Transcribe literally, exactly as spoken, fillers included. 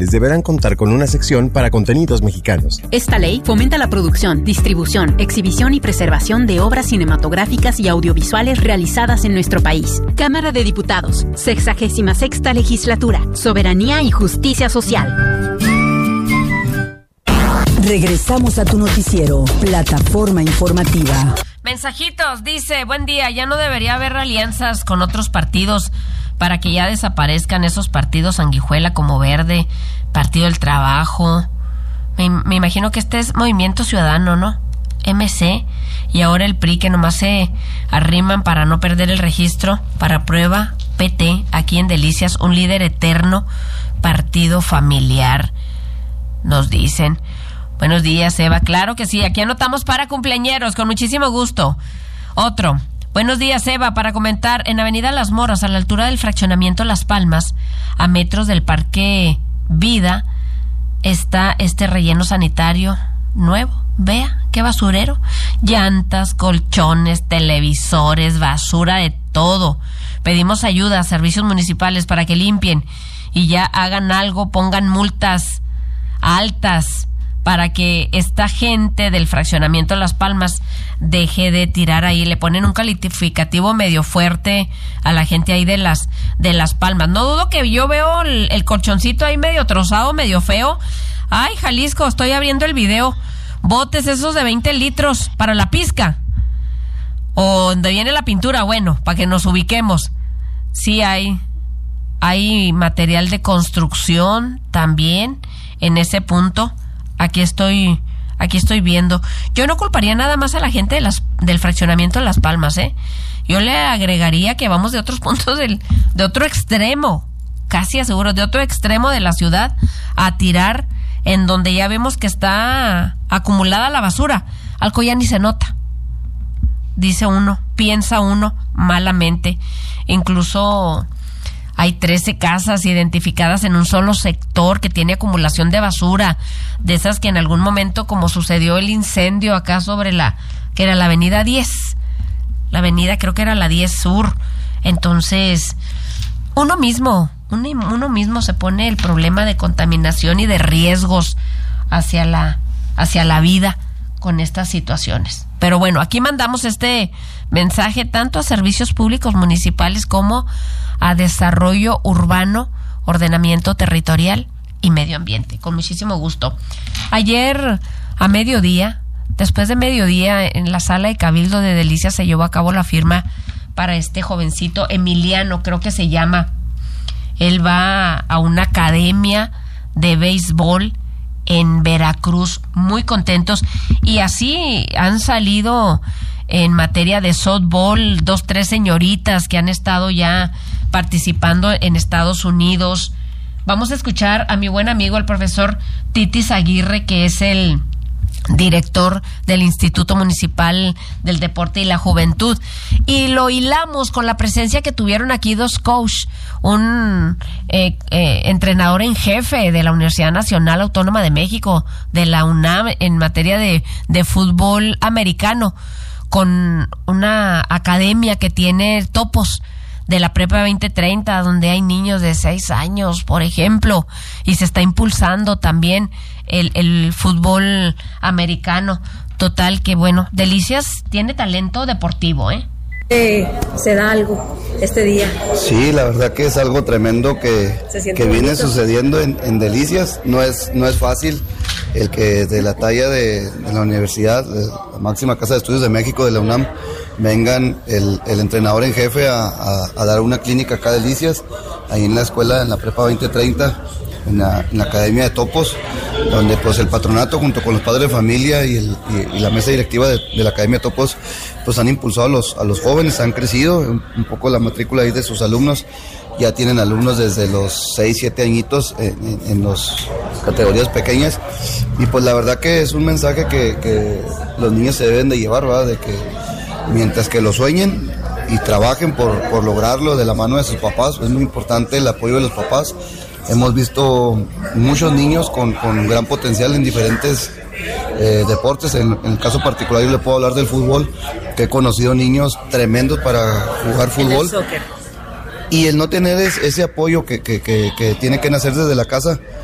cables deberán contar con una sección para contenidos mexicanos. Esta ley fomenta la producción, distribución, exhibición y preservación de obras cinematográficas y audiovisuales realizadas en nuestro país. Cámara de Diputados, sexagésima sexta Legislatura, Soberanía y Justicia Social. Regresamos a tu noticiero, Plataforma Informativa. Mensajitos, dice, buen día, ya no debería haber alianzas con otros partidos para que ya desaparezcan esos partidos sanguijuela como Verde, Partido del Trabajo. Me, me imagino que este es Movimiento Ciudadano, ¿no? M C, y ahora el P R I, que nomás se arriman para no perder el registro. Para prueba, P T, aquí en Delicias, un líder eterno, partido familiar, nos dicen. Buenos días, Eva. Claro que sí, aquí anotamos para cumpleañeros, con muchísimo gusto. Otro. Buenos días, Eva, para comentar, en Avenida Las Moras, a la altura del fraccionamiento Las Palmas, a metros del Parque Vida, está este relleno sanitario nuevo. Vea, qué basurero. Llantas, colchones, televisores, basura de todo. Pedimos ayuda a servicios municipales para que limpien y ya hagan algo, pongan multas altas para que esta gente del fraccionamiento Las Palmas deje de tirar ahí. Le ponen un calificativo medio fuerte a la gente ahí de las de Las Palmas. No dudo que yo veo el, el colchoncito ahí medio trozado, medio feo. Ay, Jalisco, estoy abriendo el video. Botes esos de veinte litros para la pizca. O donde viene la pintura, bueno, para que nos ubiquemos. Sí hay, hay material de construcción también en ese punto. Aquí estoy, aquí estoy viendo. Yo no culparía nada más a la gente de las, del fraccionamiento de Las Palmas, ¿eh? Yo le agregaría que vamos de otros puntos del, de otro extremo, casi aseguro, de otro extremo de la ciudad a tirar en donde ya vemos que está acumulada la basura. Algo ya ni se nota. Dice uno, piensa uno malamente. Incluso hay trece casas identificadas en un solo sector que tiene acumulación de basura, de esas que en algún momento, como sucedió el incendio acá sobre la, que era la avenida diez, la avenida creo que era la diez Sur. Entonces, uno mismo, uno, uno mismo se pone el problema de contaminación y de riesgos hacia la, hacia la vida con estas situaciones. Pero bueno, aquí mandamos este mensaje tanto a servicios públicos municipales como a desarrollo urbano, ordenamiento territorial y medio ambiente. Con muchísimo gusto. Ayer a mediodía, después de mediodía, en la sala de Cabildo de Delicias se llevó a cabo la firma para este jovencito Emiliano, creo que se llama. Él va a una academia de béisbol en Veracruz, muy contentos, y así han salido en materia de softball dos, tres señoritas que han estado ya participando en Estados Unidos. Vamos a escuchar a mi buen amigo el profesor Titis Aguirre, que es el director del Instituto Municipal del Deporte y la Juventud, y lo hilamos con la presencia que tuvieron aquí dos coach, un eh, eh, entrenador en jefe de la Universidad Nacional Autónoma de México, de la UNAM, en materia de, de fútbol americano, con una academia que tiene topos de la Prepa veinte treinta, donde hay niños de seis años, por ejemplo, y se está impulsando también el, el fútbol americano. Total que, bueno, Delicias tiene talento deportivo, ¿eh? Eh, se da algo este día. Sí, la verdad que es algo tremendo que, que viene sucediendo en, en Delicias. No es, no es fácil el que de la talla de, de la universidad, de la máxima casa de estudios de México, de la UNAM, vengan el, el entrenador en jefe a, a, a dar una clínica acá a Delicias, ahí en la escuela, en la Prepa veinte treinta, en la, en la Academia de Topos, donde pues el patronato junto con los padres de familia y, el, y, y la mesa directiva de, de la Academia de Topos pues han impulsado a los, a los jóvenes, han crecido un, un poco la matrícula ahí de sus alumnos. Ya tienen alumnos desde los seis, siete añitos en, en, en las categorías pequeñas, y pues la verdad que es un mensaje que, que los niños se deben de llevar, ¿verdad? De que mientras que lo sueñen y trabajen por, por lograrlo de la mano de sus papás, es muy importante el apoyo de los papás. Hemos visto muchos niños con, con gran potencial en diferentes eh, deportes. En, en el caso particular yo le puedo hablar del fútbol, que he conocido niños tremendos para jugar fútbol. El soccer. Y el no tener es, ese apoyo que, que, que, que tiene que nacer desde la casa,